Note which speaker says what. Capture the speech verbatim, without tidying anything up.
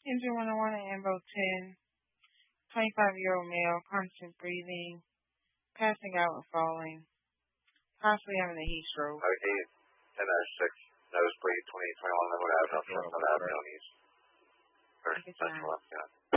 Speaker 1: Engine one oh one and Ambo ten, twenty-five-year-old male, constant breathing, passing out and falling, possibly having a heat stroke.
Speaker 2: Okay, ten dash six, nosebleed, twenty twenty-one, Linwood Avenue, Central Avenue, East. First, Central, yeah.